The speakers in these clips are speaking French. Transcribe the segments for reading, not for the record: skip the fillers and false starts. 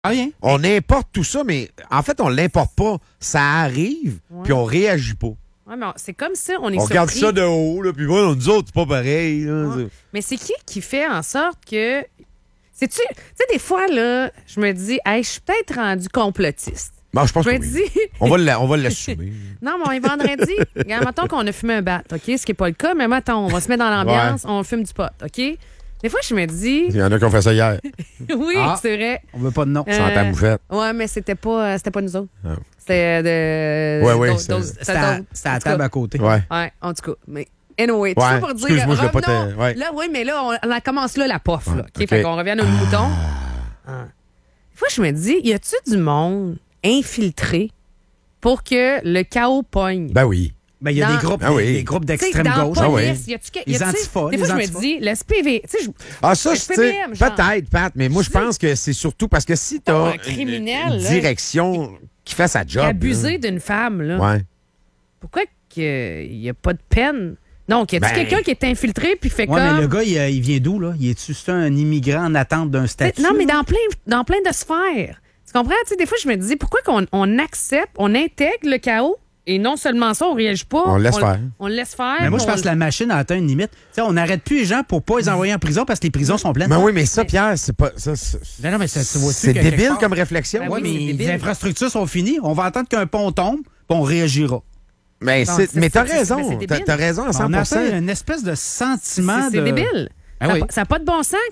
Rien. On importe tout ça, mais en fait, on l'importe pas. Ça arrive, puis on réagit pas. Ouais, mais c'est comme ça, on est On regarde surpris. ça de haut, là, puis voilà, nous autres, c'est pas pareil. Là, Ouais. Mais c'est qui fait en sorte que... Tu sais, des fois, là, je me dis, hey, je suis peut-être rendu complotiste. Bon, je pense Je que me oui. dis... On va l'assumer. Non, mais on est vendredi. Regarde, mettons qu'on a fumé un bat, OK? Ce qui n'est pas le cas, mais mettons, on va se mettre dans l'ambiance, on fume du pot, OK? Des fois, je me dis... Il y en a qui ont fait ça hier. Oui, c'est vrai. On veut pas de nom. Sans ta moufette. Ouais, mais c'était pas nous autres. Ah. C'était de... Ouais, C'était à la table à côté. Ouais. Ouais, en tout cas. Mais anyway, tout Ouais, ça pour dire... excuse-moi, je l'ai pas revenons- ouais. Là, oui, mais là, on commence là, la pof, là. OK? OK. Fait qu'on revient à nos moutons. Ah. Des fois, je me dis, y a-tu du monde infiltré pour que le chaos pogne? Ben oui. Ben, il y a Dans- des groupes, Ah oui. des groupes Tu sais, d'extrême dans gauche. la Ah oui. police, y a-tu que- Les y a-tu- antifas, Des fois, les je me antifas. dis, le SPV, tu sais, Ah, ça, le c'est SPVM, genre. peut-être, Pat, mais moi, je pense que c'est surtout parce que si tu Pas as un criminel, une là. direction qui fait sa job. abuser d'une femme, là. là. Ouais. Pourquoi qu'il n'y a pas de peine? Donc, y a-tu Ben- quelqu'un qui est infiltré puis fait Ouais, comme... mais le gars, il vient d'où, là? Il est-tu c'est un immigrant en attente d'un statut? Non, mais dans plein de sphères. Tu comprends? Tu sais, des fois, je me dis, pourquoi on accepte, on intègre le chaos et non seulement ça, on réagit pas. On le laisse faire. On le laisse faire. Mais moi, je on- pense que la machine a atteint une limite. Tu sais, on n'arrête plus les gens pour pas les envoyer en prison parce que les prisons sont pleines. Ben oui, mais ça, Pierre, c'est pas. Ça, Non, mais ça, tu vois-tu c'est que quelque débile part- comme réflexion. Ben Ouais, oui, c'est mais débile. les infrastructures sont finies. On va attendre qu'un pont tombe, puis on réagira. Mais, Non, mais t'as c'est raison. débile. T'as raison à 100%. On a atteint une espèce de sentiment C'est de... débile. Ah ça oui. n'a pas de bon sens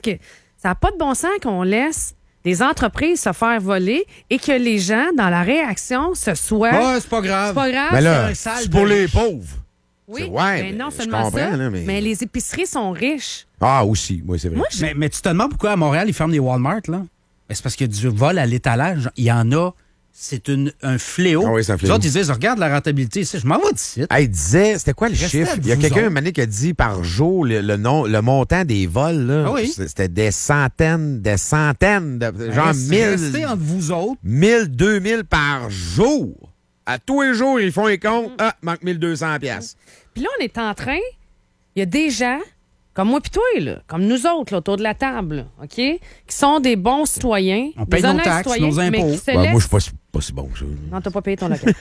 qu'on laisse des entreprises se faire voler et que les gens, dans la réaction, se soient... Ouais, c'est pas c'est grave. pas grave. Mais là, un sale c'est pour de les riche. pauvres. Oui, ouais, mais non je seulement comprends, ça, là, mais... mais- les épiceries sont riches. Ah, aussi. Oui, c'est vrai. Moi, Mais tu te demandes pourquoi à Montréal, ils ferment les Walmart, là? Ben, c'est parce qu'il y a du vol à l'étalage. Il y en a. C'est un fléau. Ah oui, c'est un fléau. Les autres, ils disent, regarde la rentabilité ici. Je m'en vais d'ici. Hey, il disait, c'était quoi le Restez chiffre? avec Il y a vous quelqu'un, autres. un moment donné, qui a dit par jour le montant des vols. Là, Ah oui? C'était des centaines, genre Restez 1000, entre vous autres. 1000, 2000 par jour. À tous les jours, ils font les comptes. Ah, manque 1200 piastres. Puis là, on est en train, il y a des gens, comme moi pis toi, là, comme nous autres, là, autour de la table, là, OK, qui sont des bons citoyens, On paye des nos honnêtes taxes, citoyens, nos impôts. mais qui se Ouais, moi, je laissent... suis pas si bon que ça. Non, t'as pas payé ton local.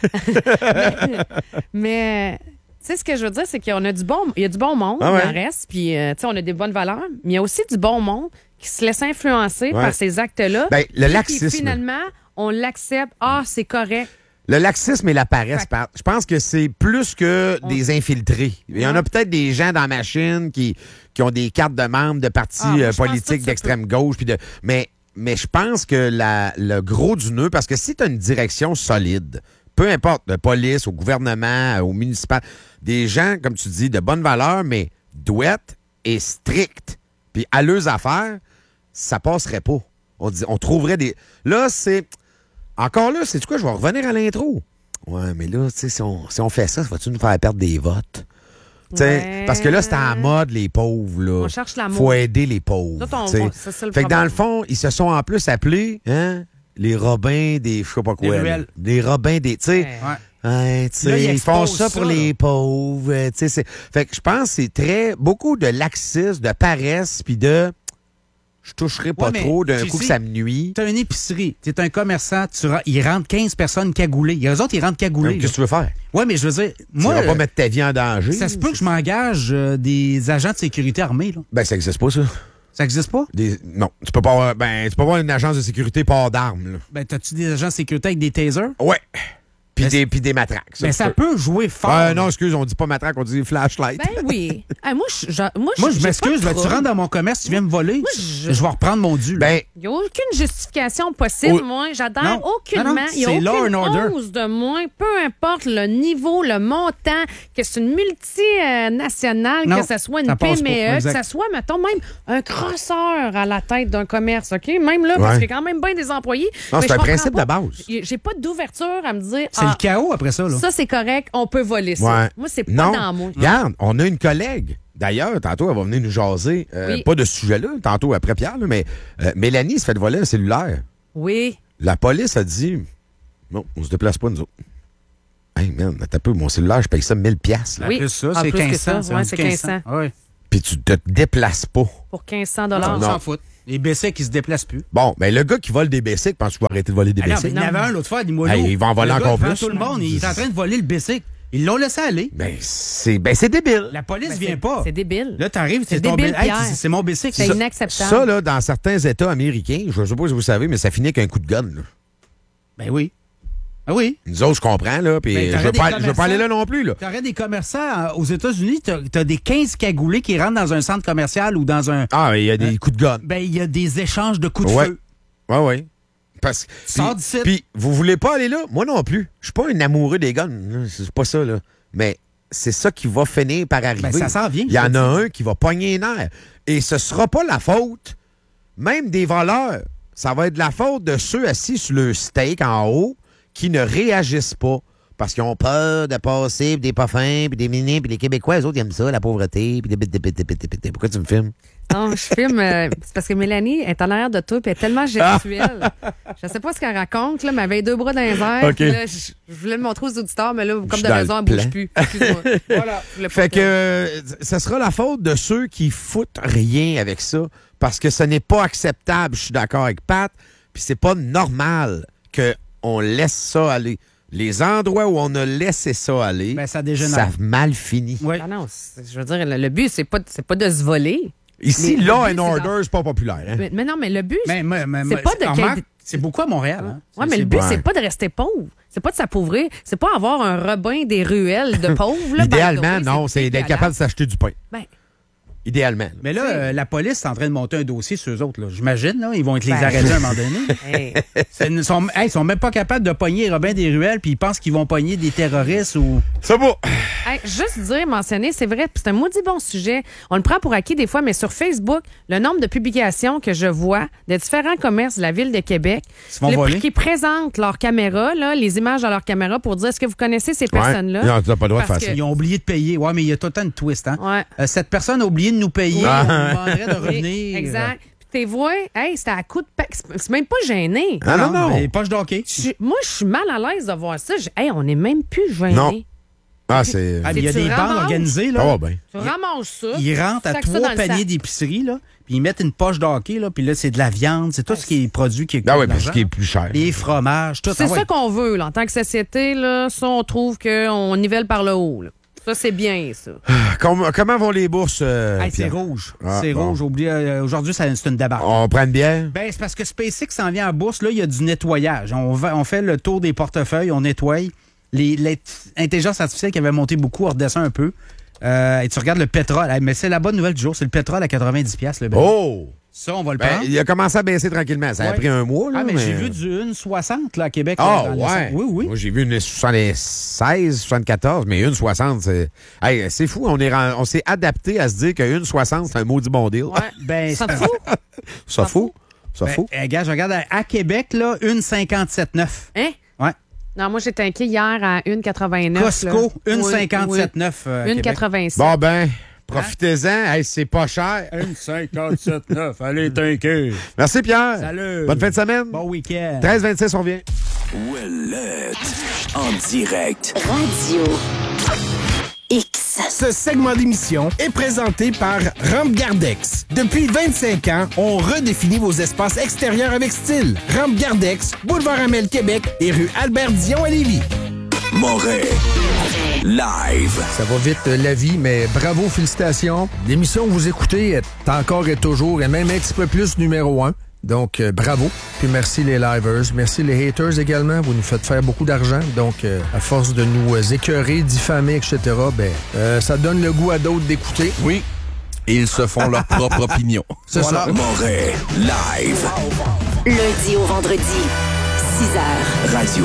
mais tu sais, ce que je veux dire, c'est qu'il y a du bon monde, Ah ouais. il en reste, puis tu sais, on a des bonnes valeurs, mais il y a aussi du bon monde qui se laisse influencer Ouais. par ces actes-là. Ben, le puis laxisme. qui, finalement, on l'accepte. Ah, c'est correct. Le laxisme et la paresse, Pat, je pense que c'est plus que des infiltrés. Il y en a peut-être des gens dans la machine qui ont des cartes de membres de partis Ah, moi, je pense pas politiques que ça d'extrême gauche. Mais je pense que le gros du nœud, parce que si tu as une direction solide, peu importe, de police, au gouvernement, au municipal, des gens, comme tu dis, de bonne valeur, mais douettes et strictes, puis à leurs affaires, ça passerait pas. On trouverait des... Là, c'est... Encore là, c'est quoi? Je vais revenir à l'intro. Ouais, mais là, tu sais, si on fait ça va-tu nous faire perdre des votes? Tu sais, Ouais. Parce que là, c'est en mode, les pauvres, là. On cherche l'amour. Faut aider les pauvres. D'autres, tu sais. c'est ça le Fait que dans problème. le fond, ils se sont en plus appelés, hein, les Robins des, je sais pas quoi. Des là. ruelles. Des Robins des, tu sais. Ouais. Ouais, tu sais, Là, ils ils font exposent ça pour ça, les là. pauvres. Tu sais, fait que je pense que c'est beaucoup de laxisme, de paresse, puis de je toucherai pas Ouais, mais trop d'un tu coup que sais, ça me nuit. T'as une épicerie, t'es un commerçant, ils rentrent 15 personnes cagoulées. Il y a eux autres, ils rentrent cagoulés. Qu'est-ce que tu veux faire? Ouais, mais je veux dire, Tu moi, vas pas mettre ta vie en danger. ça se peut que je m'engage des agents de sécurité armés, là. Ben, ça existe pas, ça. Ça existe pas? Non, tu peux pas avoir une agence de sécurité pas d'armes, là. Ben, t'as-tu des agents de sécurité avec des tasers? Ouais. Puis Mais des matraques. Ben, ça peut jouer fort. Non, excuse, on dit pas matraque, on dit flashlight. Ben oui. Moi, Moi, je j'ai m'excuse, pas de là, tu trouble. rentres dans mon commerce, tu viens me voler. je- Je vais reprendre mon dû. là. Ben, Il n'y a aucune justification possible, Oh. moi. J'adhère Non. aucunement. Non, non, Il n'y a c'est law aucune and order. once de moins, peu importe le niveau, le montant, que c'est une multinationale, Non, que ce soit une ça passe PME, pas, que exact. ce soit, mettons, même un crosseur à la tête d'un commerce, OK? Même là, parce Ouais. qu'il y a quand même bien des employés. Non, Mais c'est je un comprends principe pas. de base. J'ai pas d'ouverture à me dire, C'est le chaos après ça, là. ça, c'est correct, on peut voler ça. ouais. Moi, c'est pas Non. dans moi. Regarde, on a une collègue. D'ailleurs, tantôt, elle va venir nous jaser. Oui. Pas de ce sujet-là, tantôt après Pierre, là, mais Mélanie se fait voler un cellulaire. Oui. La police a dit non, on se déplace pas, nous autres. Hey, man, attends un peu, mon cellulaire, je paye ça 1000$. Là. Oui. Plus ça, Ah, c'est plus que 1500. ça. Ouais, c'est 1500. Ouais. Puis tu te déplaces pas. Pour 1500 On Non. s'en fout. Les bicycles, ils se déplacent plus. Bon, ben le gars qui vole des bicycles, pense qu'il va arrêter de voler des Ah non, mais bicycles? il y en avait un l'autre fois, des moineaux. Hey, il va en voler Le gars, encore devant plus. tout le monde, il est en train de voler le bicycle. Ils l'ont laissé aller. Ben, c'est débile. La police Ben, vient pas. C'est débile. Là, t'arrives, C'est c'est ton débile, Hey, Pierre. c'est mon bicycle. C'est Ça. inacceptable. Ça, là, dans certains États américains, je ne sais pas si vous savez, mais ça finit avec un coup de gun. Là. Ben oui. Ah oui. Nous autres, je comprends, là, puis Ben, je t'aurais veux des pas aller commerçants. là non plus, là. T'aurais des commerçants aux États-Unis, t'as des 15 cagoulés qui rentrent dans un centre commercial ou dans un. Ah, mais il y a des coups de gun. Ben, il y a des échanges de coups de Ouais. feu. Ouais. Parce que. Sors d'ici. Puis, vous voulez pas aller là? Moi non plus. Je suis pas un amoureux des guns. C'est pas ça, là. Mais c'est ça qui va finir par arriver. Ben, ça s'en vient, Il y en je te a dis. un qui va pogner les nerfs. Et ce sera pas la faute, même des voleurs. Ça va être la faute de ceux assis sur le steak en haut qui ne réagissent pas. Parce qu'ils ont peur de passer, puis des pas fins, puis des mini, puis les Québécois, eux autres, ils aiment ça, la pauvreté, puis des... Pourquoi tu me filmes? Non, je filme. C'est parce que Mélanie est en arrière de toi puis elle est tellement gestuelle. Je sais pas ce qu'elle raconte, là, mais elle avait 2 bras dans les airs. OK. Puis là, je voulais le montrer aux auditeurs, mais là, Je comme suis de dans raison, le elle bouge plan. plus. Excuse-moi. Voilà. Je voulais pas Fait que ce sera la faute de ceux qui foutent rien avec ça parce que ce n'est pas acceptable. Je suis d'accord avec Pat. Puis c'est pas normal qu'on laisse ça aller. Les endroits où on a laissé ça aller, Ben, ça dégénère. ça a mal fini. Oui. Ah non, je veux dire, le but, c'est pas de se voler. Ici, Le law but, and c'est order, c'est pas populaire. Hein? Mais non, mais le but, Mais c'est pas de remarque, c'est beaucoup à Montréal. Hein? ouais, mais le but, c'est pas de rester pauvre. C'est pas de s'appauvrir. C'est pas avoir un rebin des ruelles de pauvres. Là, Idéalement, by the way, non, c'est d'être dégueulasse. capable de s'acheter du pain. Ben, Idéalement. Mais là, la police est en train de monter un dossier sur eux autres. Là. J'imagine, là, ils vont être les Ben. arrêter à un moment donné. hey, Ils sont même pas capables de pogner Robin des Ruelles, puis ils pensent qu'ils vont pogner des terroristes ou. C'est beau. hey, juste dire, mentionner, c'est vrai, puis c'est un maudit bon sujet. On le prend pour acquis des fois, mais sur Facebook, le nombre de publications que je vois de différents commerces de la ville de Québec Ils vont voler. qui présentent leurs caméras, là, les images de leurs caméras pour dire est-ce que vous connaissez ces personnes-là? Non, tu n'as pas le droit de Parce faire que- ça. Ils ont oublié de payer. Ouais, mais il y a tout le temps une twist, hein? Ouais. Cette personne a oublié de nous payer. Ah. On nous demanderait de Oui, revenir. exact. Puis t'es vois, hey, c'était à coup de c'est même pas gêné. Ah, non. Mais poche d'hockey. Moi, je suis mal à l'aise de voir ça. Hey, on n'est même plus gêné. Non. Ah, c'est. Ah, mais il y a tu des bandes ramasses. organisées, Ça là. va bien. Tu ramasses ça. Ils rentrent à sacs ça 3 dans le paniers sac. d'épicerie, là, puis ils mettent une poche d'hockey, là, puis là, c'est de la viande, c'est tout ce qui est produit qui est Ah oui, de mais ce l'argent. qui est plus cher. Les fromages, tout. C'est Ah ouais. ça qu'on veut, là, en tant que société. Là, ça, on trouve qu'on nivelle par le haut. Là. Ça, c'est bien, ça. Comment vont les bourses? Hey, c'est Pierre? rouge. Ah, C'est bon. rouge. Oublie, aujourd'hui, c'est une débarque. On prend une bière? Ben, c'est parce que SpaceX s'en vient en bourse. Là, il y a du nettoyage. On fait le tour des portefeuilles, on nettoie. L'intelligence artificielle qui avait monté beaucoup redescend un peu. Et tu regardes le pétrole. Hey, mais c'est la bonne nouvelle du jour. C'est le pétrole à 90$. Le baril. Oh! Ça, on va le Ben, prendre. il a commencé à baisser tranquillement. Ça a Ouais. pris un mois. Là, Ah, mais j'ai vu du 1,60 là, à Québec. Ah, là, dans ouais. Oui, oui. Moi, j'ai vu une 76, 74, mais une 60, c'est. Hey, c'est fou. On s'est adapté à se dire qu'une 60, c'est un maudit bon deal. Ouais. Ben, Ça te fout? Ça fout? Ça Ben, fout? gars, je regarde à Québec, là, 1,57,9. Hein? Ouais. Non, moi, j'étais inquiet hier à 1,89. Costco, là. 1,57,9. Oui. 1,86. Bon, ben, profitez-en. Hey, c'est pas cher. 1,57,9. Allez, t'inquiète. Merci, Pierre. Salut. Bonne fin de semaine. Bon week-end. 13-26, on revient. Ouellette, en direct. Radio X. Ce segment d'émission est présenté par Rampe Gardex. Depuis 25 ans, on redéfinit vos espaces extérieurs avec style. Rampe Gardex, boulevard Amel, Québec et rue Albert-Dion à Lévis. Moret, live. Ça va vite, la vie, mais bravo, félicitations. L'émission que vous écoutez est encore et toujours, et même un petit peu plus numéro 1. Donc, bravo. Puis merci les livers. Merci les haters également. Vous nous faites faire beaucoup d'argent. Donc, à force de nous écœurer, diffamer, etc., ça donne le goût à d'autres d'écouter. Oui. Et ils se font leur propre opinion. C'est ça. Moret, live. Lundi au vendredi, 6h. Radio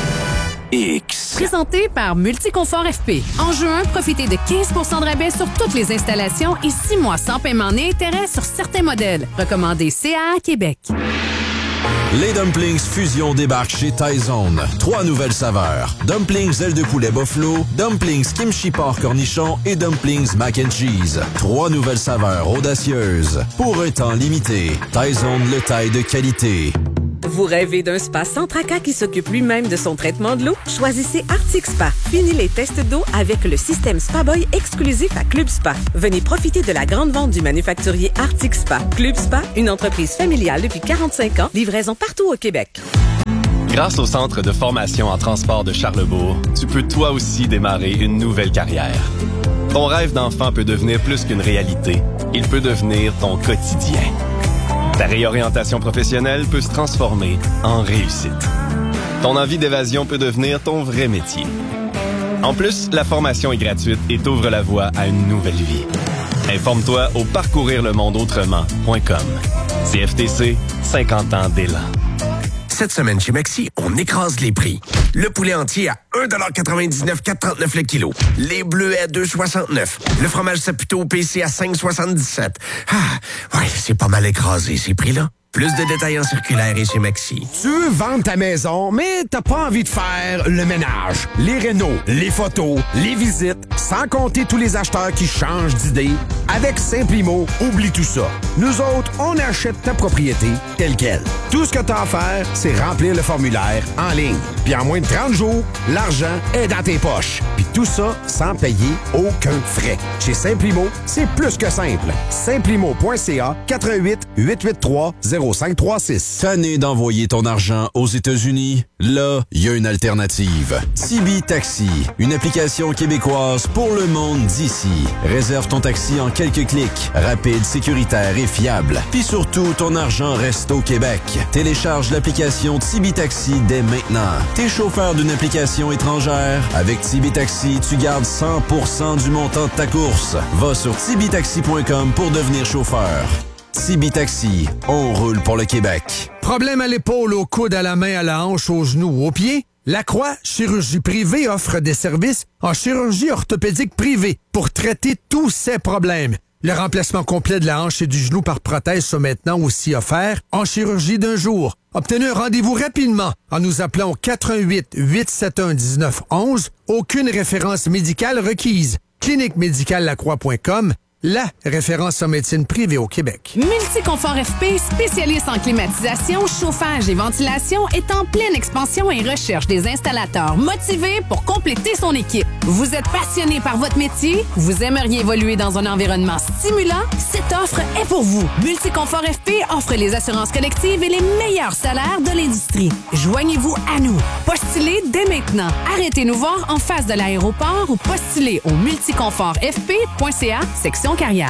X. Présenté par Multiconfort FP. En juin, profitez de 15 de rabais sur toutes les installations et 6 mois sans paiement ni intérêt sur certains modèles. Recommandé CA Québec. Les Dumplings Fusion débarquent chez Tyzone. 3 nouvelles saveurs. Dumplings ailes de poulet buffalo, Dumplings kimchi porc cornichon et Dumplings mac and cheese. 3 nouvelles saveurs audacieuses. Pour un temps limité. Tyzone, le taille de qualité. Vous rêvez d'un spa sans tracas qui s'occupe lui-même de son traitement de l'eau? Choisissez Arctic Spa. Fini les tests d'eau avec le système Spa-Boy exclusif à Club Spa. Venez profiter de la grande vente du manufacturier Arctic Spa. Club Spa, une entreprise familiale depuis 45 ans, livraison partout au Québec. Grâce au Centre de formation en transport de Charlebourg, tu peux toi aussi démarrer une nouvelle carrière. Ton rêve d'enfant peut devenir plus qu'une réalité. Il peut devenir ton quotidien. Ta réorientation professionnelle peut se transformer en réussite. Ton envie d'évasion peut devenir ton vrai métier. En plus, la formation est gratuite et t'ouvre la voie à une nouvelle vie. Informe-toi au parcourirlemondeautrement.com. CFTC, 50 ans d'élan. Cette semaine chez Maxi, on écrase les prix. Le poulet entier à 1,99$, 4,39$ le kilo. Les bleus à 2,69$. Le fromage Saputo PC à 5,77$. Ah, ouais, c'est pas mal écrasé, ces prix-là. Plus de détails en circulaire et chez Maxi. Tu veux vendre ta maison, mais t'as pas envie de faire le ménage, les rénos, les photos, les visites, sans compter tous les acheteurs qui changent d'idée. Avec Simplimo, oublie tout ça. Nous autres, on achète ta propriété telle quelle. Tout ce que t'as à faire, c'est remplir le formulaire en ligne. Puis en moins de 30 jours, l'argent est dans tes poches. Puis tout ça sans payer aucun frais. Chez Simplimo, c'est plus que simple. Simplimo.ca 88 883 0536. Tanné d'envoyer ton argent aux États-Unis? Là, il y a une alternative. Tibi Taxi, une application québécoise pour le monde d'ici. Réserve ton taxi en quelques clics. Rapide, sécuritaire et fiable. Puis surtout, ton argent reste au Québec. Télécharge l'application Tibi Taxi dès maintenant. T'es chauffeur d'une application étrangère? Avec Tibi Taxi, tu gardes 100% du montant de ta course. Va sur tibitaxi.com pour devenir chauffeur. Tibi Taxi, on roule pour le Québec. Problème à l'épaule, au coude, à la main, à la hanche, aux genoux, aux pieds? La Croix Chirurgie Privée offre des services en chirurgie orthopédique privée pour traiter tous ces problèmes. Le remplacement complet de la hanche et du genou par prothèse sont maintenant aussi offerts en chirurgie d'un jour. Obtenez un rendez-vous rapidement en nous appelant au 88 871 1911. Aucune référence médicale requise. cliniquemédicallelacroix.com, la référence en médecine privée au Québec. Multiconfort FP, spécialiste en climatisation, chauffage et ventilation, est en pleine expansion et recherche des installateurs motivés pour compléter son équipe. Vous êtes passionné par votre métier? Vous aimeriez évoluer dans un environnement stimulant? Cette offre est pour vous. Multiconfort FP offre les assurances collectives et les meilleurs salaires de l'industrie. Joignez-vous à nous. Postulez dès maintenant. Arrêtez nous voir en face de l'aéroport ou postulez au multiconfortfp.ca, section carrière.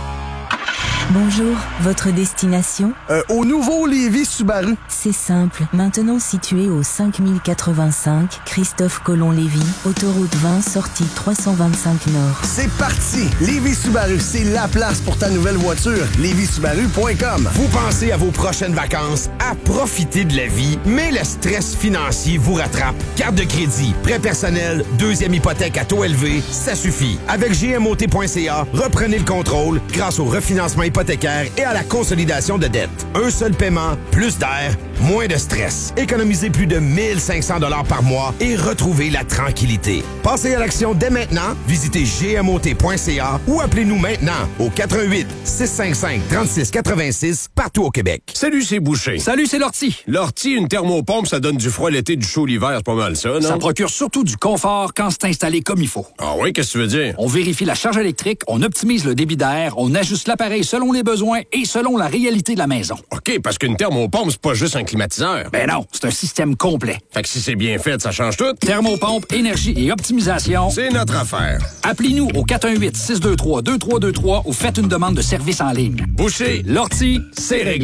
Bonjour, votre destination? Au nouveau Lévis Subaru. C'est simple. Maintenant situé au 5085 Christophe Colomb-Lévis, autoroute 20, sortie 325 Nord. C'est parti! Lévis Subaru, c'est la place pour ta nouvelle voiture. LévisSubaru.com. Vous pensez à vos prochaines vacances, à profiter de la vie, mais le stress financier vous rattrape. Carte de crédit, prêt personnel, deuxième hypothèque à taux élevé, ça suffit. Avec GMOT.ca, reprenez le contrôle grâce au refinancement hypothécaire et à la consolidation de dettes. Un seul paiement, plus d'air, moins de stress. Économisez plus de 1500 $ par mois et retrouvez la tranquillité. Passez à l'action dès maintenant. Visitez gmot.ca ou appelez-nous maintenant au 88 655 36 86 partout au Québec. Salut, c'est Boucher. Salut, c'est Lortie. Lortie, une thermopompe, ça donne du froid l'été, du chaud l'hiver, c'est pas mal ça, non? Ça procure surtout du confort quand c'est installé comme il faut. Ah oui, qu'est-ce que tu veux dire? On vérifie la charge électrique, on optimise le débit d'air, on ajuste l'appareil selon les besoins et selon la réalité de la maison. OK, parce qu'une thermopompe, c'est pas juste un climatiseur. Ben non, c'est un système complet. Fait que si c'est bien fait, ça change tout. Thermopompe, énergie et optimisation. C'est notre affaire. Appelez-nous au 418-623-2323 ou faites une demande de service en ligne. Boucher, Lortie, c'est réglé.